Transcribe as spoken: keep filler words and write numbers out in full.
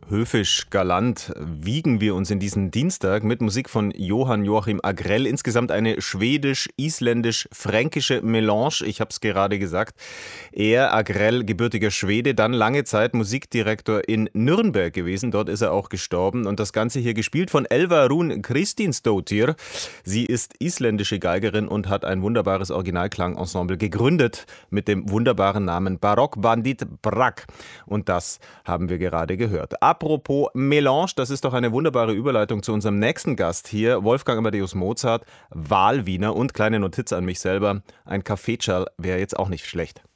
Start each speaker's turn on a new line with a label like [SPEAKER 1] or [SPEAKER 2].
[SPEAKER 1] Höfisch, galant wiegen wir uns in diesen Dienstag mit Musik von Johann Joachim Agrell. Insgesamt eine schwedisch-isländisch-fränkische Melange, ich habe es gerade gesagt. Er, Agrell, gebürtiger Schwede, dann lange Zeit Musikdirektor in Nürnberg gewesen. Dort ist er auch gestorben. Und das Ganze hier gespielt von Elva Rún Kristinsdóttir. Sie ist isländische Geigerin und hat ein wunderbares Originalklangensemble gegründet mit dem wunderbaren Namen Barokkbandit Brak. Und das haben wir gerade gehört. Apropos Melange, das ist doch eine wunderbare Überleitung zu unserem nächsten Gast hier, Wolfgang Amadeus Mozart, Wahlwiener. Und kleine Notiz an mich selber, ein Kaffeecherl wäre jetzt auch nicht schlecht.